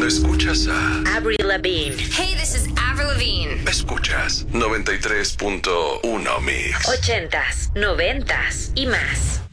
escuchas a Avril Lavigne. Hey, this is Avril Lavigne. Escuchas 93.1 Mix. 80s, 90s y más.